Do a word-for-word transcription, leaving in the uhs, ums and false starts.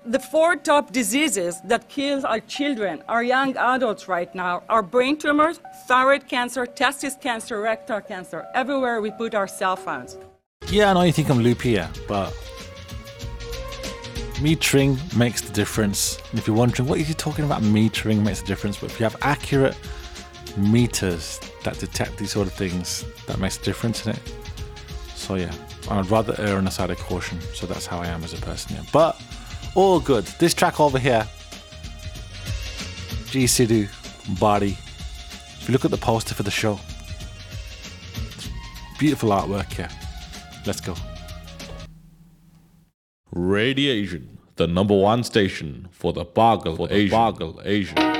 the four top diseases that kill our children, our young adults right now, are brain tumors, thyroid cancer, testis cancer, rectal cancer, everywhere we put our cell phones. Yeah, I know you think I'm loopy here, but metering makes the difference. And if you're wondering, what are you talking about? Metering makes the difference. But if you have accurate meters that detect these sort of things, that makes a difference in it. So yeah, I'd rather err on the side of caution. So that's how I am as a person, yeah. But all good. This track over here, G Sidhu, Body. If you look at the poster for the show, beautiful artwork here. Let's go. Radiation, the number one station for the Bargal Asian. Bargal Asian.